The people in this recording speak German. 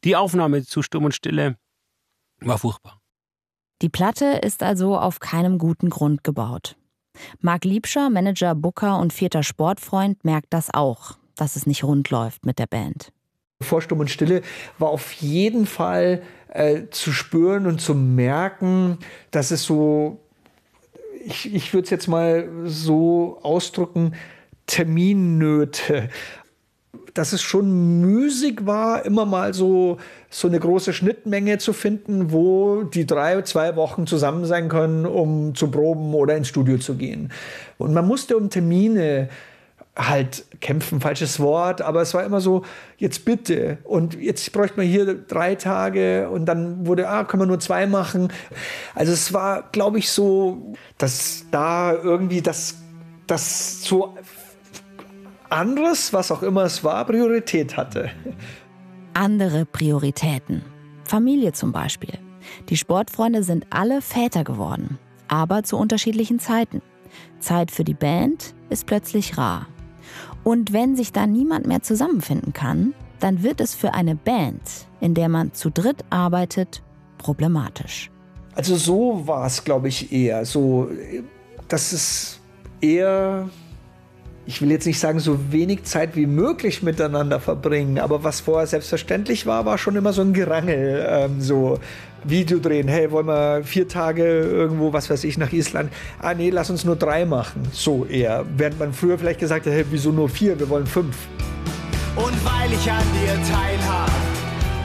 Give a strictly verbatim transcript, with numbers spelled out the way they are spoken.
Die Aufnahme zu Sturm und Stille war furchtbar. Die Platte ist also auf keinem guten Grund gebaut. Marc Liebscher, Manager Booker und vierter Sportfreund, merkt das auch, dass es nicht rund läuft mit der Band. Vor Sturm und Stille war auf jeden Fall äh, zu spüren und zu merken, dass es so, ich, ich würde es jetzt mal so ausdrücken, Terminnöte. Dass es schon müßig war, immer mal so, so eine große Schnittmenge zu finden, wo die drei, zwei Wochen zusammen sein können, um zu proben oder ins Studio zu gehen. Und man musste um Termine halt kämpfen, falsches Wort, aber es war immer so, jetzt bitte. Und jetzt bräuchte man hier drei Tage und dann wurde, ah, können wir nur zwei machen. Also es war, glaube ich, so, dass da irgendwie das, das so anderes, was auch immer es war, Priorität hatte. Andere Prioritäten. Familie zum Beispiel. Die Sportfreunde sind alle Väter geworden, aber zu unterschiedlichen Zeiten. Zeit für die Band ist plötzlich rar. Und wenn sich da niemand mehr zusammenfinden kann, dann wird es für eine Band, in der man zu dritt arbeitet, problematisch. Also so war es, glaube ich, eher. So, dass es eher, ich will jetzt nicht sagen, so wenig Zeit wie möglich miteinander verbringen, aber was vorher selbstverständlich war, war schon immer so ein Gerangel. Ähm, so Video drehen, hey, wollen wir vier Tage irgendwo, was weiß ich, nach Island? Ah nee, lass uns nur drei machen. So eher. Während man früher vielleicht gesagt hat, hey, wieso nur vier, wir wollen fünf. Und weil ich an dir teilhabe,